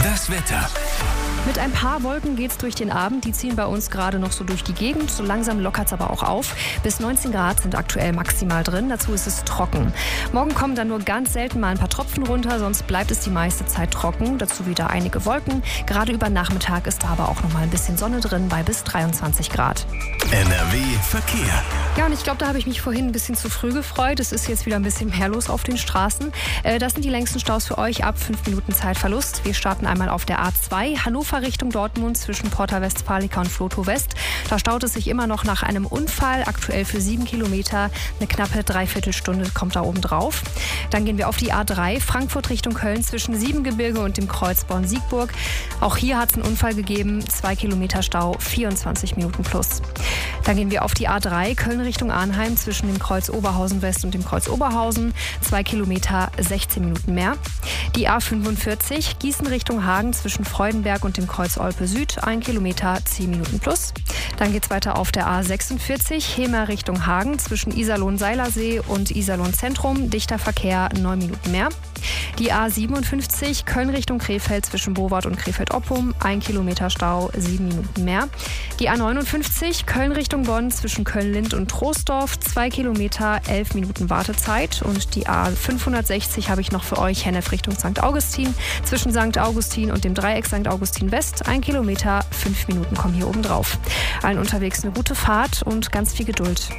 Das Wetter. Mit ein paar Wolken geht's durch den Abend. Die ziehen bei uns gerade noch so durch die Gegend. So langsam lockert's aber auch auf. Bis 19 Grad sind aktuell maximal drin. Dazu ist es trocken. Morgen kommen dann nur ganz selten mal ein paar Tropfen runter. Sonst bleibt es die meiste Zeit trocken. Dazu wieder einige Wolken. Gerade über Nachmittag ist da aber auch noch mal ein bisschen Sonne drin bei bis 23 Grad. NRW Verkehr. Ja, und ich glaube, da habe ich mich vorhin ein bisschen zu früh gefreut. Es ist jetzt wieder ein bisschen mehr los auf den Straßen. Das sind die längsten Staus für euch ab 5 Minuten Zeitverlust. Wir starten einmal auf der A2 Hannover Richtung Dortmund zwischen Porta Westfalica und Flotow West. Da staut es sich immer noch nach einem Unfall. Aktuell für 7 Kilometer. Eine knappe Dreiviertelstunde kommt da oben drauf. Dann gehen wir auf die A3 Frankfurt Richtung Köln zwischen Siebengebirge und dem Kreuz Born-Siegburg. Auch hier hat es einen Unfall gegeben. 2 Kilometer Stau, 24 Minuten plus. Dann gehen wir auf die A3 Köln Richtung Arnheim zwischen dem Kreuz Oberhausen West und dem Kreuz Oberhausen. 2 Kilometer, 16 Minuten mehr. Die A45 Gießen Richtung Hagen zwischen Freudenberg und dem Kreuz Olpe Süd. 1 Kilometer, 10 Minuten plus. Dann geht es weiter auf der A46 Hemer Richtung Hagen zwischen Iserlohn-Seilersee und Iserlohn Zentrum. Dichter Verkehr, 9 Minuten mehr. Die A57 Köln Richtung Krefeld zwischen Bowart und Krefeld-Oppum. 1 Kilometer Stau, 7 Minuten mehr. Die A59 Köln Richtung Bonn zwischen Köln-Lind und Troisdorf. 2 Kilometer, 11 Minuten Wartezeit. Und die A560 habe ich noch für euch, Hennef Richtung St. Augustin. Zwischen St. Augustin und dem Dreieck St. Augustin West. 1 Kilometer, 5 Minuten kommen hier oben drauf. Allen unterwegs eine gute Fahrt und ganz viel Geduld.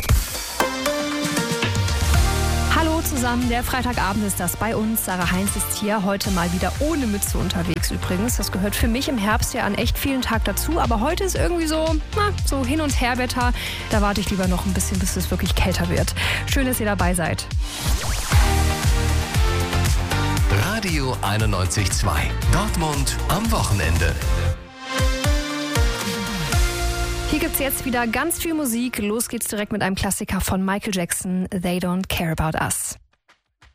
Hallo zusammen, der Freitagabend ist das bei uns. Sarah Heinz ist hier, heute mal wieder ohne Mütze unterwegs übrigens. Das gehört für mich im Herbst ja an echt vielen Tagen dazu. Aber heute ist irgendwie so Hin- und Herwetter. Da warte ich lieber noch ein bisschen, bis es wirklich kälter wird. Schön, dass ihr dabei seid. Radio 91.2. Dortmund am Wochenende. Hier gibt's jetzt wieder ganz viel Musik. Los geht's direkt mit einem Klassiker von Michael Jackson, They Don't Care About Us.